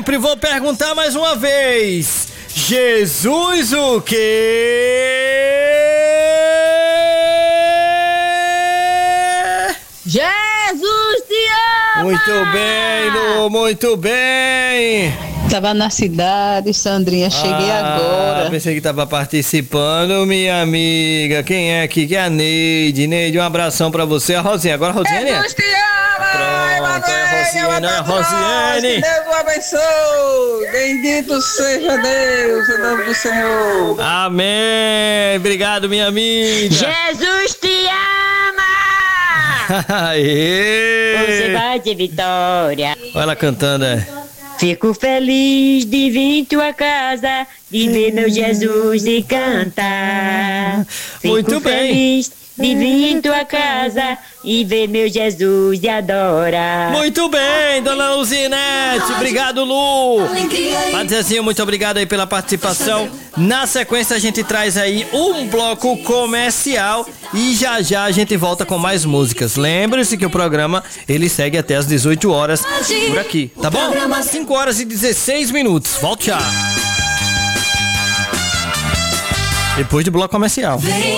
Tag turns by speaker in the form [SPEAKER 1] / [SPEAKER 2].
[SPEAKER 1] sempre, vou perguntar mais uma vez. Jesus o quê?
[SPEAKER 2] Jesus te ama!
[SPEAKER 1] Muito bem, Lu, muito bem.
[SPEAKER 2] Tava na cidade, Sandrinha, cheguei agora.
[SPEAKER 1] Pensei que tava participando, minha amiga. Quem é aqui? Que é a Neide. Neide, um abração pra você. A Rosinha, agora a Rosiane?
[SPEAKER 3] Jesus te ama!
[SPEAKER 1] Pronto, é a Rosiane.
[SPEAKER 3] Que Deus o abençoe! Bendito seja Deus, em nome do Senhor.
[SPEAKER 1] Amém. Obrigado, minha amiga.
[SPEAKER 4] Jesus te ama!
[SPEAKER 1] Aê.
[SPEAKER 4] Você vai ter vitória.
[SPEAKER 1] Olha ela cantando,
[SPEAKER 4] Fico feliz de vir em tua casa, de ver meu Jesus e cantar. Fico
[SPEAKER 1] Muito bem.
[SPEAKER 4] feliz de vir em tua casa e ver meu Jesus e adorar.
[SPEAKER 1] Muito bem, dona Luzinete. Obrigado, Lu. Padrezinho, muito obrigado aí pela participação. Na sequência, a gente traz aí um bloco comercial e já já a gente volta com mais músicas. Lembre-se que o programa, ele segue até as 18 horas por aqui, tá bom? 5 horas e 16 minutos. Volte já. Depois do bloco comercial.